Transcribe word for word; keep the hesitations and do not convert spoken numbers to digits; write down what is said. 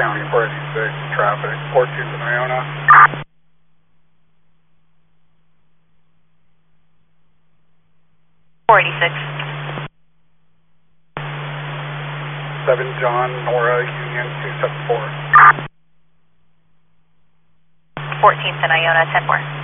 County four eighty-six, traffic, four two in Iona. four eighty-six. seven John, Nora, Union two seven four. fourteenth in Iona, ten four.